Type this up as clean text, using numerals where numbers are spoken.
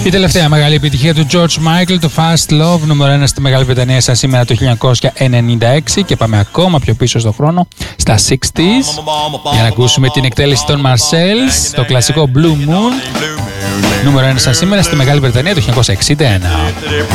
Η τελευταία μεγάλη επιτυχία του George Michael, το Fast Love, νούμερο 1 στη Μεγάλη Βρετανία σαν σήμερα το 1996, και πάμε ακόμα πιο πίσω στον χρόνο, στα 60s, για να ακούσουμε την εκτέλεση των Marcells, το κλασικό Blue Moon, νούμερο 1 σαν σήμερα στη Μεγάλη Βρετανία το 1961.